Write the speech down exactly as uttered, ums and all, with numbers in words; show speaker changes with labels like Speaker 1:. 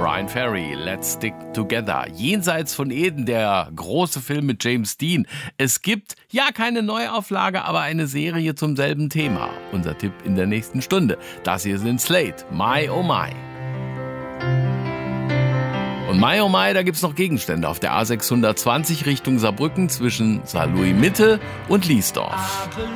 Speaker 1: Brian Ferry, Let's Stick Together. Jenseits von Eden, der große Film mit James Dean. Es gibt ja keine Neuauflage, aber eine Serie zum selben Thema. Unser Tipp in der nächsten Stunde. Das hier sind Slate, My Oh My. Und My Oh My, da gibt's noch Gegenstände auf der A sechshundertzwanzig Richtung Saarbrücken zwischen Saarlouis Mitte und Liesdorf.